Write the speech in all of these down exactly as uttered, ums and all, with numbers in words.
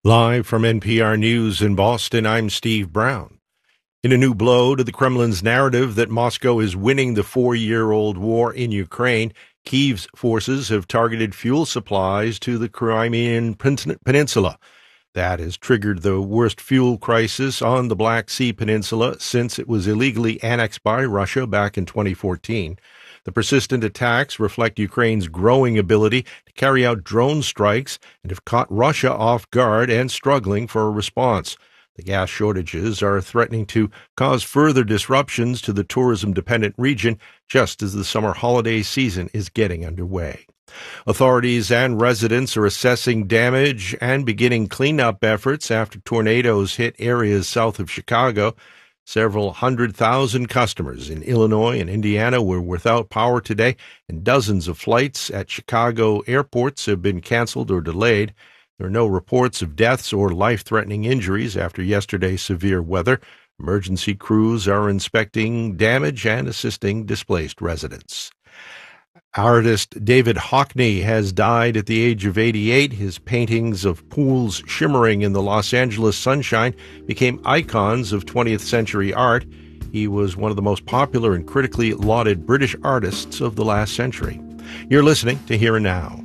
Live from N P R News in Boston, I'm Steve Brown. In a new blow to the Kremlin's narrative that Moscow is winning the four-year-old war in Ukraine, Kyiv's forces have targeted fuel supplies to the Crimean Peninsula. That has triggered the worst fuel crisis on the Black Sea Peninsula since it was illegally annexed by Russia back in twenty fourteen. The persistent attacks reflect Ukraine's growing ability to carry out drone strikes and have caught Russia off guard and struggling for a response. The gas shortages are threatening to cause further disruptions to the tourism-dependent region just as the summer holiday season is getting underway. Authorities and residents are assessing damage and beginning cleanup efforts after tornadoes hit areas south of Chicago. Several hundred thousand customers in Illinois and Indiana were without power today, and dozens of flights at Chicago airports have been canceled or delayed. There are no reports of deaths or life-threatening injuries after yesterday's severe weather. Emergency crews are inspecting damage and assisting displaced residents. Artist David Hockney has died at the age of eighty-eight. His paintings of pools shimmering in the Los Angeles sunshine became icons of twentieth century art. He was one of the most popular and critically lauded British artists of the last century. You're listening to Here and Now.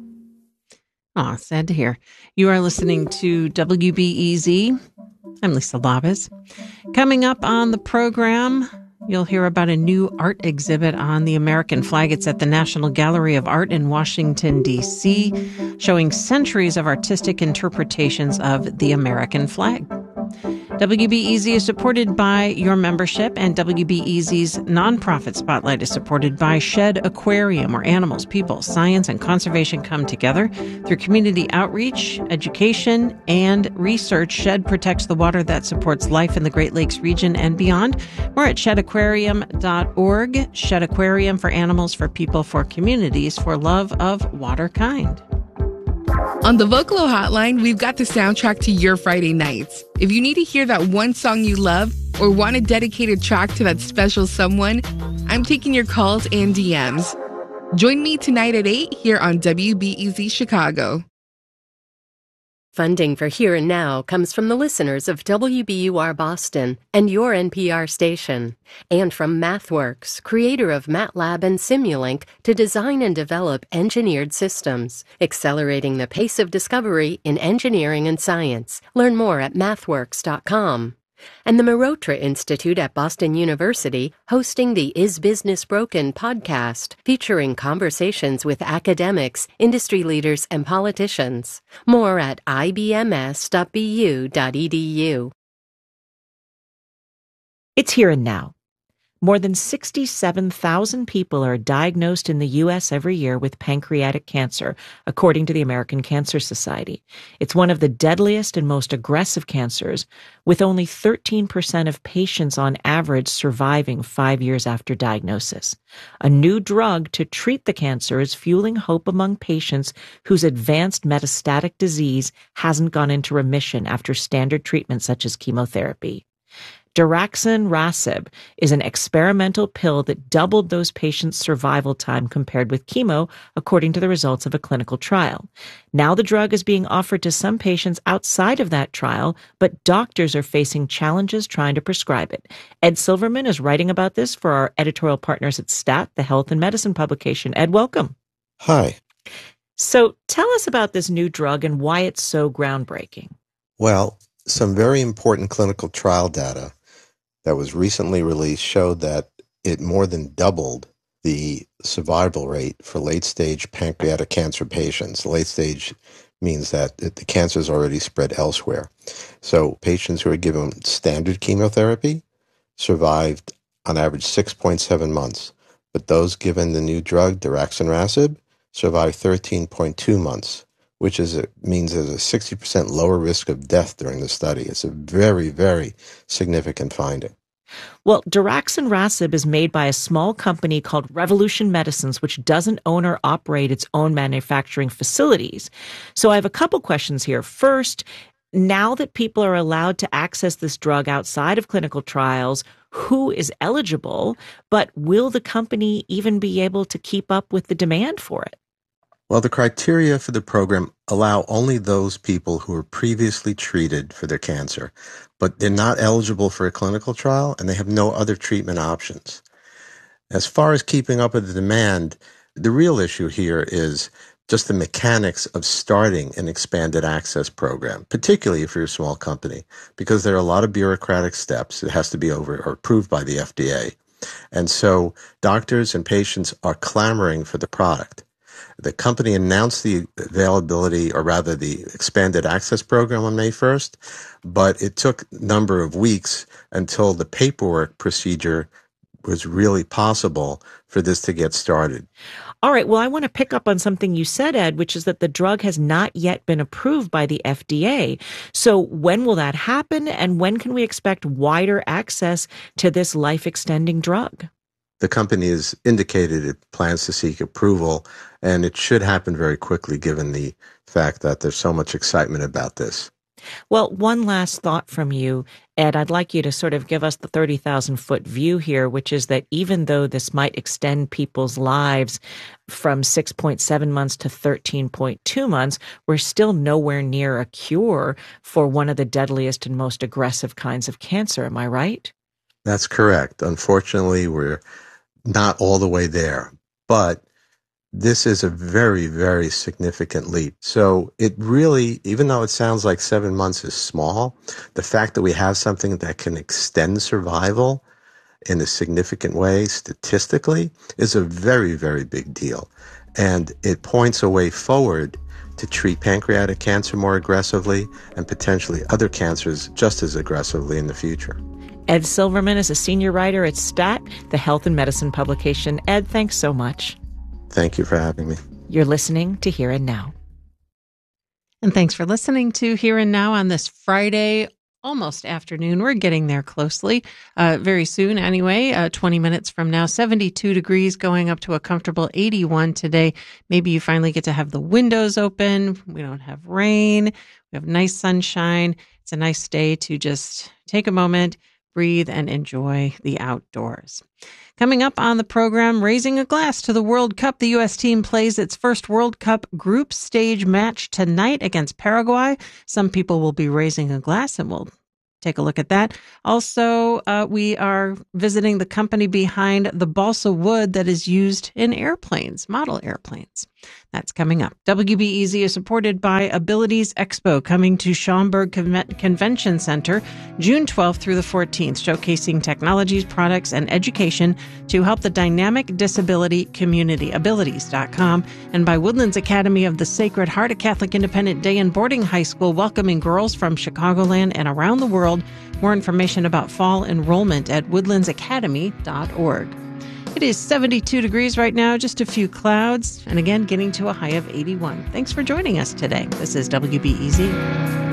Aw, sad to hear. You are listening to W B E Z. I'm Lisa Labas. Coming up on the program, you'll hear about a new art exhibit on the American flag. It's at the National Gallery of Art in Washington, D C, showing centuries of artistic interpretations of the American flag. W B E Z is supported by your membership, and W B E Z's nonprofit spotlight is supported by Shed Aquarium, where animals, people, science, and conservation come together through community outreach, education, and research. Shed protects the water that supports life in the Great Lakes region and beyond. We're at shed aquarium dot org. Shed Aquarium, for animals, for people, for communities, for love of water kind. On the Vocalo Hotline, we've got the soundtrack to your Friday nights. If you need to hear that one song you love or want a dedicated track to that special someone, I'm taking your calls and D Ms. Join me tonight at eight here on W B E Z Chicago. Funding for Here and Now comes from the listeners of W B U R Boston and your N P R station, and from MathWorks, creator of MATLAB and Simulink, to design and develop engineered systems, accelerating the pace of discovery in engineering and science. Learn more at mathworks dot com. And the Marotra Institute at Boston University, hosting the Is Business Broken podcast, featuring conversations with academics, industry leaders, and politicians. More at I B M S dot B U dot E D U. It's Here and Now. More than sixty-seven thousand people are diagnosed in the U S every year with pancreatic cancer, according to the American Cancer Society. It's one of the deadliest and most aggressive cancers, with only thirteen percent of patients on average surviving five years after diagnosis. A new drug to treat the cancer is fueling hope among patients whose advanced metastatic disease hasn't gone into remission after standard treatment such as chemotherapy. Daraxonrasib is an experimental pill that doubled those patients' survival time compared with chemo, according to the results of a clinical trial. Now the drug is being offered to some patients outside of that trial, but doctors are facing challenges trying to prescribe it. Ed Silverman is writing about this for our editorial partners at STAT, the health and medicine publication. Ed, welcome. Hi. So tell us about this new drug and why it's so groundbreaking. Well, some very important clinical trial data that was recently released showed that it more than doubled the survival rate for late-stage pancreatic cancer patients. Late stage means that the cancer is already spread elsewhere. So patients who are given standard chemotherapy survived on average six point seven months, but those given the new drug, daraxonrasib, survived thirteen point two months, which is a, means there's a sixty percent lower risk of death during the study. It's a very, very significant finding. Well, daraxonrasib is made by a small company called Revolution Medicines, which doesn't own or operate its own manufacturing facilities. So I have a couple questions here. First, now that people are allowed to access this drug outside of clinical trials, who is eligible, but will the company even be able to keep up with the demand for it? Well, the criteria for the program allow only those people who were previously treated for their cancer, but they're not eligible for a clinical trial and they have no other treatment options. As far as keeping up with the demand, the real issue here is just the mechanics of starting an expanded access program, particularly if you're a small company, because there are a lot of bureaucratic steps. It has to be over or approved by the F D A. And so doctors and patients are clamoring for the product. The company announced the availability, or rather the expanded access program on May first, but it took a number of weeks until the paperwork procedure was really possible for this to get started. All right. Well, I want to pick up on something you said, Ed, which is that the drug has not yet been approved by the F D A. So when will that happen? And when can we expect wider access to this life-extending drug? The company has indicated it plans to seek approval, and it should happen very quickly given the fact that there's so much excitement about this. Well, one last thought from you, Ed. I'd like you to sort of give us the thirty thousand foot view here, which is that even though this might extend people's lives from six point seven months to thirteen point two months, we're still nowhere near a cure for one of the deadliest and most aggressive kinds of cancer. Am I right? That's correct. Unfortunately, we're not all the way there, but this is a very, very significant leap. So it really, even though it sounds like seven months is small, the fact that we have something that can extend survival in a significant way statistically is a very, very big deal. And it points a way forward to treat pancreatic cancer more aggressively and potentially other cancers just as aggressively in the future. Ed Silverman is a senior writer at STAT, the health and medicine publication. Ed, thanks so much. Thank you for having me. You're listening to Here and Now. And thanks for listening to Here and Now on this Friday, almost afternoon. We're getting there closely. Uh, very soon, anyway, uh, twenty minutes from now, seventy-two degrees going up to a comfortable eighty-one today. Maybe you finally get to have the windows open. We don't have rain. We have nice sunshine. It's a nice day to just take a moment, breathe, and enjoy the outdoors. Coming up on the program, raising a glass to the World Cup. The U S team plays its first World Cup group stage match tonight against Paraguay. Some people will be raising a glass, and we'll take a look at that. Also, uh, we are visiting the company behind the balsa wood that is used in airplanes, model airplanes. That's coming up. W B E Z is supported by Abilities Expo, coming to Schaumburg Con- Convention Center June twelfth through the fourteenth, showcasing technologies, products, and education to help the dynamic disability community. Abilities dot com. And by Woodlands Academy of the Sacred Heart, a Catholic independent day and boarding high school welcoming girls from Chicagoland and around the world. More information about fall enrollment at woodlands academy dot org. It is seventy-two degrees right now, just a few clouds, and again, getting to a high of eighty-one. Thanks for joining us today. This is W B E Z.